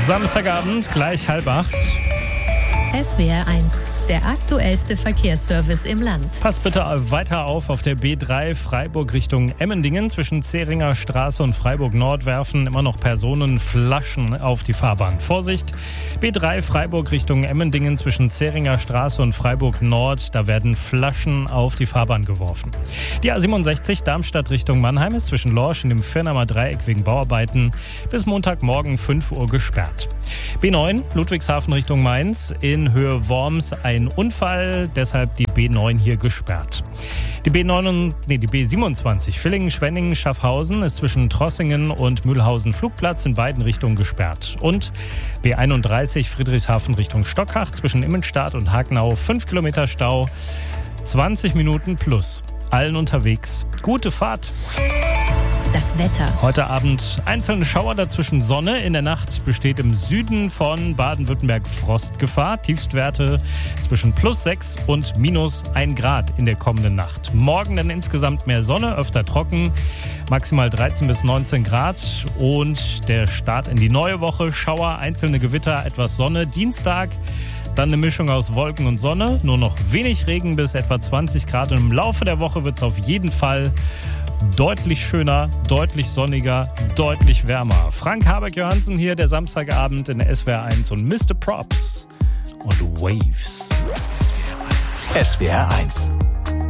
Samstagabend, gleich 7:30. SWR 1, der aktuellste Verkehrsservice im Land. Passt bitte weiter auf der B3 Freiburg Richtung Emmendingen. Zwischen Zähringer Straße und Freiburg Nord werfen immer noch Personen Flaschen auf die Fahrbahn. Vorsicht, B3 Freiburg Richtung Emmendingen zwischen Zähringer Straße und Freiburg Nord, da werden Flaschen auf die Fahrbahn geworfen. Die A67 Darmstadt Richtung Mannheim ist zwischen Lorsch und dem Firnamer Dreieck wegen Bauarbeiten bis Montagmorgen 5 Uhr gesperrt. B9 Ludwigshafen Richtung Mainz, in Höhe Worms ein Unfall, deshalb die B9 hier gesperrt. Die B27 Villingen-Schwenningen-Schaffhausen ist zwischen Trossingen und Mühlhausen-Flugplatz in beiden Richtungen gesperrt. Und B31 Friedrichshafen Richtung Stockhach zwischen Immenstadt und Hagenau 5 Kilometer Stau, 20 Minuten plus. Allen unterwegs. Gute Fahrt. Das Wetter. Heute Abend einzelne Schauer, dazwischen Sonne. In der Nacht besteht im Süden von Baden-Württemberg Frostgefahr. Tiefstwerte zwischen +6 und -1 Grad in der kommenden Nacht. Morgen dann insgesamt mehr Sonne, öfter trocken. Maximal 13 bis 19 Grad. Und der Start in die neue Woche. Schauer, einzelne Gewitter, etwas Sonne. Dienstag dann eine Mischung aus Wolken und Sonne. Nur noch wenig Regen bis etwa 20 Grad. Und im Laufe der Woche wird es auf jeden Fall deutlich schöner, deutlich sonniger, deutlich wärmer. Frank Habeck-Johansen hier, der Samstagabend in der SWR 1 und Mr. Props und Waves. SWR 1